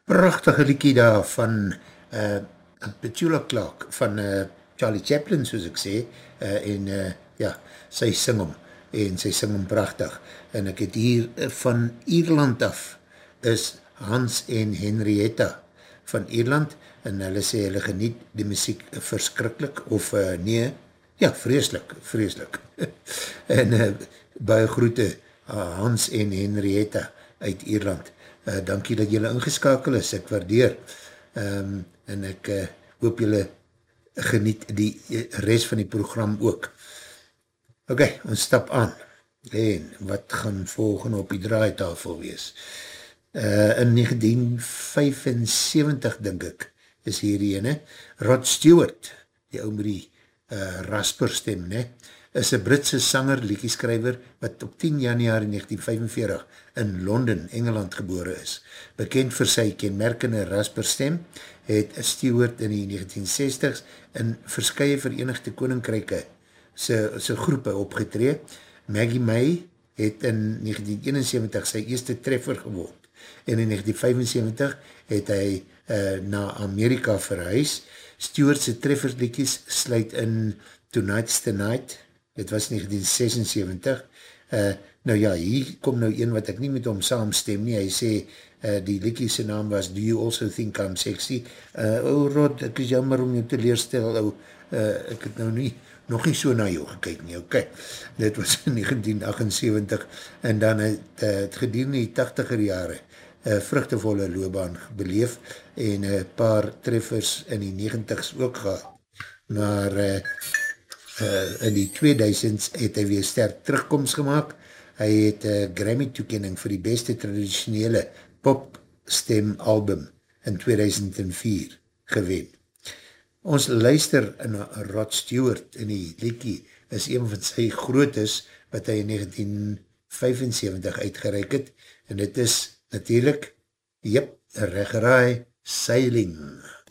Prachtige liekie daar van Petula Clark, van Charlie Chaplin, soos ek sê, en ja, sy sing hom, en sy sing hom prachtig. En ek het hier van Ierland af, is Hans en Henrietta van Ierland, en hulle sê hulle geniet die muziek verskrikkelijk, of nee, ja, vreeslik, vreeslik. En baie groete, Hans en Henrietta uit Ierland. Dankie dat julle ingeskakel is, ek waardeer. En ek hoop julle geniet die rest van die program ook. Ok, ons stap aan. En wat gaan volgende op die draaitafel wees? In 1975, denk ek, is hier die ene, Rod Stewart, die ou met die rasperstem, is een Britse sanger, liedjeskrywer, wat op 10 januari 1945 in Londen, Engeland gebore is. Bekend vir sy kenmerkende rasperstem, het Stewart in die 1960s in verskye Verenigde Koninkryke sy groepe opgetree. Maggie May het in 1971 sy eerste treffer geword. En in 1975 het hy na Amerika verhuis. Stewart sy trefferliedjies sluit in Tonight's the Night, dit was 1976, nou ja, hier kom nou een wat ek nie met hom saamstem nie, hy sê, die liedjie sy naam was Do You Also Think I'm Sexy? Rod, ek is jammer om jou te leerstel, ek het nou nog nie so na jou gekyk nie, ok, dit was in 1978, en dan het gedurende die 80er jare, vruchtevolle loopbaan beleef, en paar treffers in die 90s ook gehad, maar in die 2000s het hy weer sterk terugkomst gemaakt. Hy het Grammy toekenning vir die beste traditionele popstem album in 2004 gewen. Ons luister na Rod Stewart in die liedjie is een van sy grootes wat hy in 1975 uitgereik het en dit is natuurlijk, regeraai, Sailing.